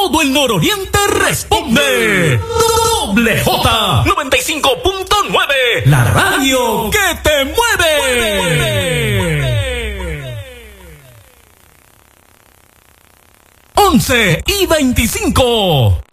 todo el nororiente responde. Doble J 95.9, la radio que te mueve. 11:25.